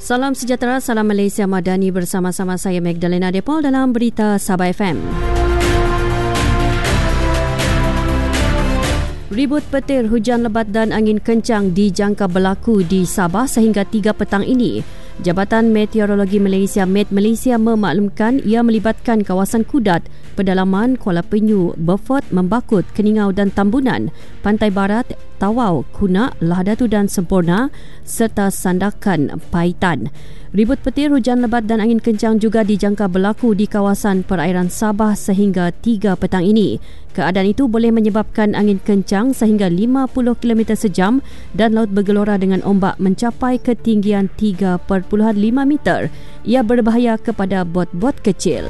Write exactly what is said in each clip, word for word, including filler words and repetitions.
Salam sejahtera, salam Malaysia Madani, bersama-sama saya Magdalena Depol dalam Berita Sabah F M. Ribut petir, hujan lebat dan angin kencang dijangka berlaku di Sabah sehingga tiga petang ini. Jabatan Meteorologi Malaysia Met Malaysia memaklumkan ia melibatkan kawasan Kudat, pedalaman Kuala Penyu, Beaufort, Membakut, Keningau dan Tambunan, Pantai Barat, Tawau, Kunak, Lahadatu dan Semporna serta Sandakan, Paitan. Ribut petir, hujan lebat dan angin kencang juga dijangka berlaku di kawasan perairan Sabah sehingga tiga petang ini. Keadaan itu boleh menyebabkan angin kencang sehingga lima puluh kilometer sejam dan laut bergelora dengan ombak mencapai ketinggian tiga perpuluhan lima meter. Ia berbahaya kepada bot-bot kecil.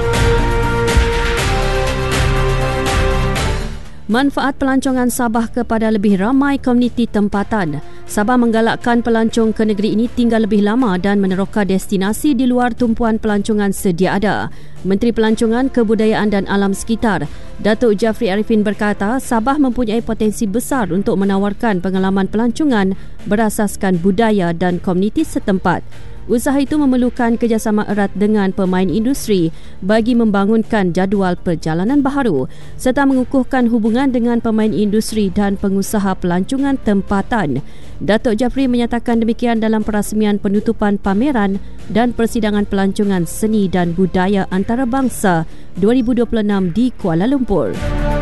Manfaat pelancongan Sabah kepada lebih ramai komuniti tempatan. Sabah menggalakkan pelancong ke negeri ini tinggal lebih lama dan meneroka destinasi di luar tumpuan pelancongan sedia ada. Menteri Pelancongan, Kebudayaan dan Alam Sekitar, Datuk Jafri Arifin berkata, Sabah mempunyai potensi besar untuk menawarkan pengalaman pelancongan berasaskan budaya dan komuniti setempat. Usaha itu memerlukan kerjasama erat dengan pemain industri bagi membangunkan jadual perjalanan baharu serta mengukuhkan hubungan dengan pemain industri dan pengusaha pelancongan tempatan. Datuk Jafri menyatakan demikian dalam perasmian penutupan pameran dan persidangan pelancongan seni dan budaya antarabangsa dua ribu dua puluh enam di Kuala Lumpur.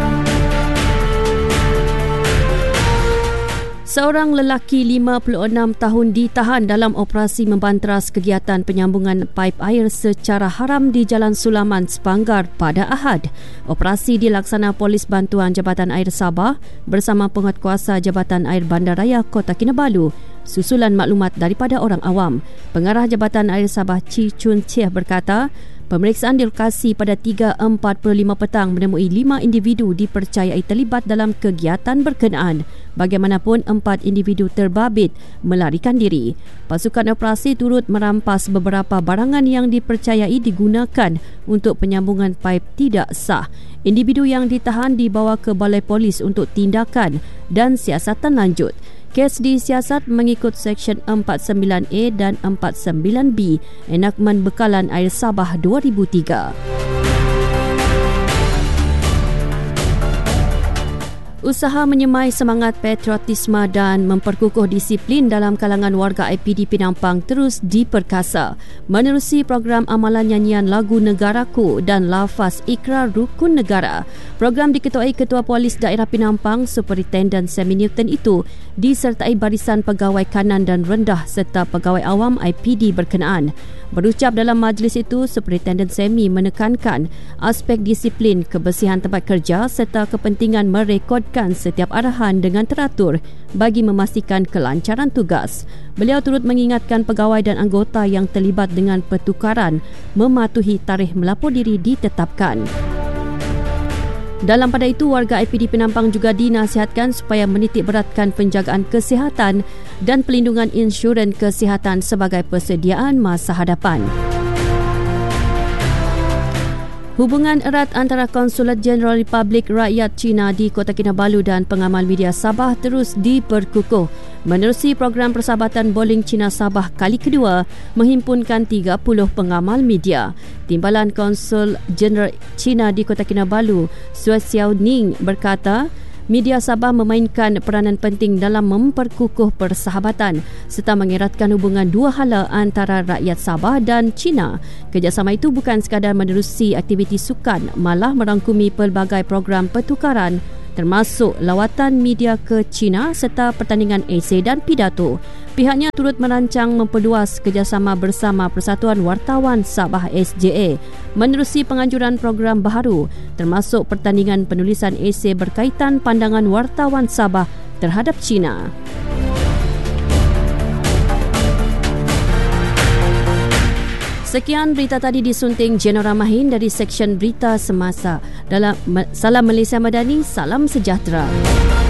Seorang lelaki lima puluh enam tahun ditahan dalam operasi membanteras kegiatan penyambungan paip air secara haram di Jalan Sulaman, Sepanggar pada Ahad. Operasi dilaksana Polis Bantuan Jabatan Air Sabah bersama Penguatkuasa Jabatan Air Bandaraya Kota Kinabalu susulan maklumat daripada orang awam. Pengarah Jabatan Air Sabah Chi Chun Chieh berkata, pemeriksaan di lokasi pada tiga empat puluh lima petang menemui lima individu dipercayai terlibat dalam kegiatan berkenaan. Bagaimanapun, empat individu terbabit melarikan diri. Pasukan operasi turut merampas beberapa barangan yang dipercayai digunakan untuk penyambungan paip tidak sah. Individu yang ditahan dibawa ke Balai Polis untuk tindakan dan siasatan lanjut. Kes disiasat mengikut Seksyen empat puluh sembilan A dan empat puluh sembilan B Enakmen Bekalan Air Sabah dua ribu tiga. Usaha menyemai semangat patriotisme dan memperkukuh disiplin dalam kalangan warga I P D Penampang terus diperkasa menerusi program amalan nyanyian lagu Negaraku dan lafaz ikrar rukun negara. Program diketuai Ketua Polis Daerah Penampang Superintendent Sammy Newton itu disertai barisan pegawai kanan dan rendah serta pegawai awam I P D berkenaan. Berucap dalam majlis itu, Superintendent Sammy menekankan aspek disiplin, kebersihan tempat kerja serta kepentingan merekodkan setiap arahan dengan teratur bagi memastikan kelancaran tugas. Beliau turut mengingatkan pegawai dan anggota yang terlibat dengan pertukaran mematuhi tarikh melapor diri ditetapkan. Dalam pada itu, warga I P D Penampang juga dinasihatkan supaya menitik beratkan penjagaan kesihatan dan pelindungan insurans kesihatan sebagai persediaan masa hadapan. Hubungan erat antara Konsulat Jenderal Republik Rakyat China di Kota Kinabalu dan pengamal media Sabah terus diperkukuh menerusi program persahabatan bowling China Sabah kali kedua menghimpunkan tiga puluh pengamal media. Timbalan Konsul Jeneral China di Kota Kinabalu, Su Xiaoning berkata, media Sabah memainkan peranan penting dalam memperkukuh persahabatan serta mengeratkan hubungan dua hala antara rakyat Sabah dan China. Kerjasama itu bukan sekadar menerusi aktiviti sukan, malah merangkumi pelbagai program pertukaran termasuk lawatan media ke China serta pertandingan esei dan pidato. Pihaknya turut merancang memperluas kerjasama bersama Persatuan Wartawan Sabah S J A menerusi penganjuran program baharu termasuk pertandingan penulisan esei berkaitan pandangan wartawan Sabah terhadap China. Sekian berita tadi disunting Jenora Mahin dari Seksyen Berita Semasa. Dalam Salam Malaysia Madani, salam sejahtera.